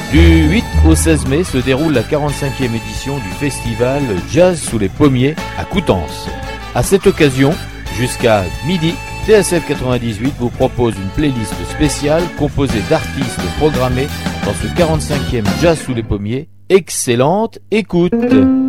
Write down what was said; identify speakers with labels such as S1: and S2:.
S1: Du 8 au 16 mai se déroule la 45e édition du festival Jazz sous les pommiers à Coutances. À cette occasion, jusqu'à midi, TSF 98 vous propose une playlist spéciale composée d'artistes programmés dans ce 45e Jazz sous les pommiers. Excellente écoute!